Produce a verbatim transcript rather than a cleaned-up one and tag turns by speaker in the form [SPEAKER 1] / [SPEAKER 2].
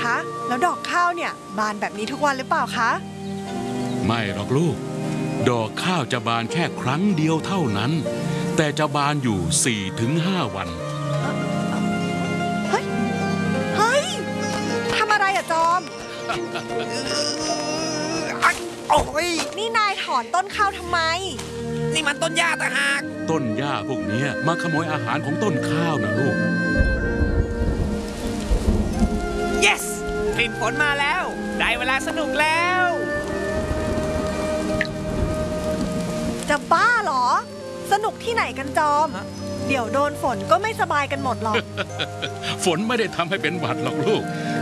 [SPEAKER 1] คะ แล้วดอกข้าวเนี่ยบานแบบนี้ทุกวันหรือเปล่าคะ
[SPEAKER 2] ไม่หรอกลูกดอกข้าวจะบานแค่ครั้งเดียวเท่านั้นแต่จะบานอยู่ สี่ถึงห้า วัน
[SPEAKER 1] เฮ้ยเฮ้ยทำอะไรอะจอม
[SPEAKER 3] โอ้ย
[SPEAKER 1] นี่นายถอนต้นข้าวทำไม
[SPEAKER 3] นี่มันต้นหญ้าต่างหาก
[SPEAKER 2] ต้นหญ้าพวกนี้มาขโมยอาหารของต้นข้าวนะลูก
[SPEAKER 3] yes กลิ่นฝนมาแล้วได้เวลาสนุกแล้ว
[SPEAKER 1] จะบ้าเหรอสนุกที่ไหนกันจอมเดี๋ยวโดนฝนก็ไม่สบายกันหมดหรอก
[SPEAKER 2] ฝนไม่ได้ทำให้เป็นหวัดหรอกลูก